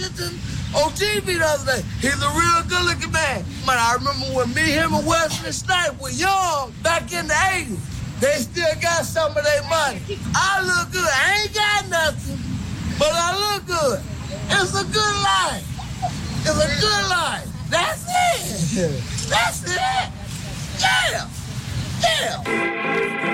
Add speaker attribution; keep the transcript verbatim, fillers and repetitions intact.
Speaker 1: Washington on T V the other day. He's a real good-looking man. Man, I remember when me, him, and Wesley Snipes were young back in the eighties. They still got some of their money. I look good. I ain't got nothing, but I look good. It's a good life. It's a good life. That's it. That's it. Yeah. Yeah.